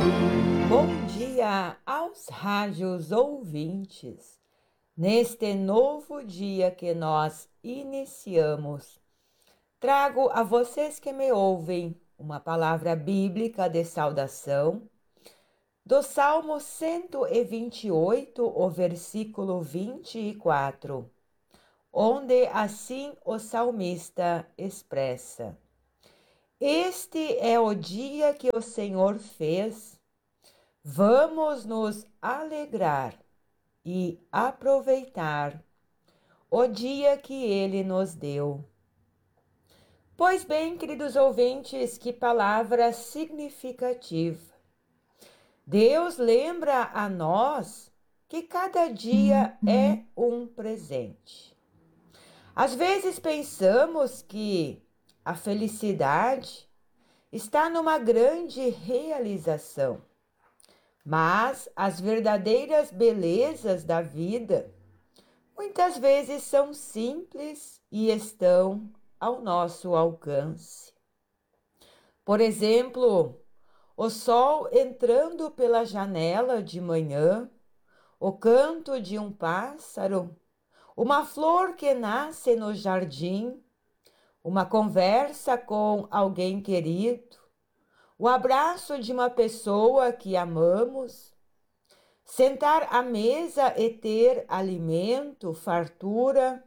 Bom dia aos rádios ouvintes. Neste novo dia que nós iniciamos, trago a vocês que me ouvem uma palavra bíblica de saudação do Salmo 128, o versículo 24, onde assim o salmista expressa: Este é o dia que o Senhor fez. Vamos nos alegrar e aproveitar o dia que Ele nos deu. Pois bem, queridos ouvintes, que palavra significativa. Deus lembra a nós que cada dia é um presente. Às vezes pensamos que a felicidade está numa grande realização. Mas as verdadeiras belezas da vida muitas vezes são simples e estão ao nosso alcance. Por exemplo, o sol entrando pela janela de manhã, o canto de um pássaro, uma flor que nasce no jardim, uma conversa com alguém querido, o abraço de uma pessoa que amamos, sentar à mesa e ter alimento, fartura,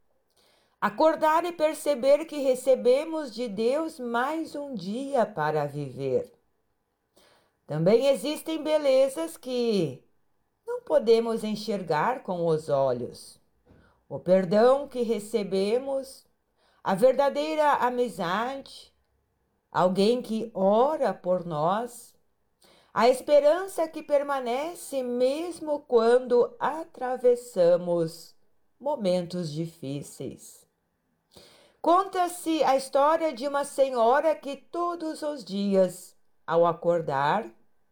acordar e perceber que recebemos de Deus mais um dia para viver. Também existem belezas que não podemos enxergar com os olhos. O perdão que recebemos, a verdadeira amizade, alguém que ora por nós, a esperança que permanece mesmo quando atravessamos momentos difíceis. Conta-se a história de uma senhora que todos os dias, ao acordar,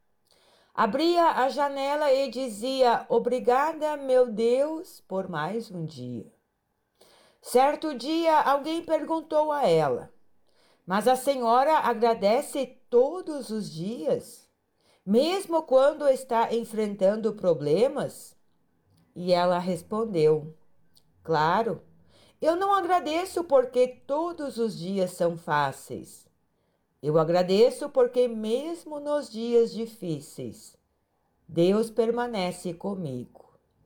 abria a janela e dizia: Obrigada, meu Deus, por mais um dia. Certo dia, alguém perguntou a ela: Mas a senhora agradece todos os dias? Mesmo quando está enfrentando problemas? E ela respondeu: Claro, eu não agradeço porque todos os dias são fáceis. Eu agradeço porque mesmo nos dias difíceis, Deus permanece comigo.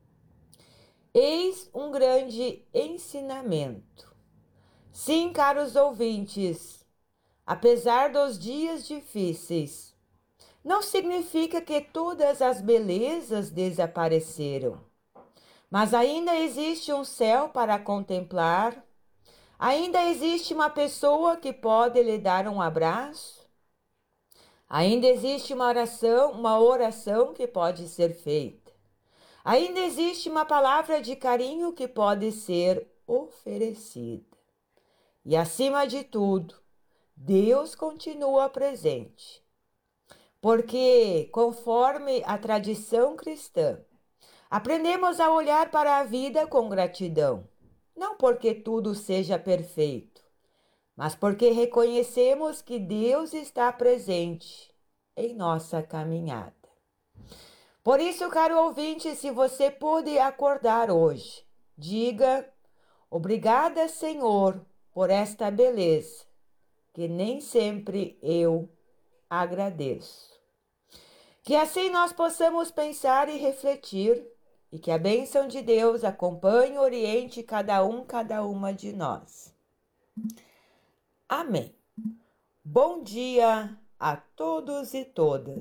Eis um grande ensinamento. Sim, caros ouvintes, apesar dos dias difíceis, não significa que todas as belezas desapareceram, mas ainda existe um céu para contemplar, ainda existe uma pessoa que pode lhe dar um abraço, ainda existe uma oração que pode ser feita, ainda existe uma palavra de carinho que pode ser oferecida. E acima de tudo, Deus continua presente. Porque, conforme a tradição cristã, aprendemos a olhar para a vida com gratidão, não porque tudo seja perfeito, mas porque reconhecemos que Deus está presente em nossa caminhada. Por isso, caro ouvinte, se você pôde acordar hoje, diga: Obrigada, Senhor, por esta beleza, que nem sempre eu agradeço. Que assim nós possamos pensar e refletir e que a bênção de Deus acompanhe e oriente cada uma de nós. Amém. Bom dia a todos e todas.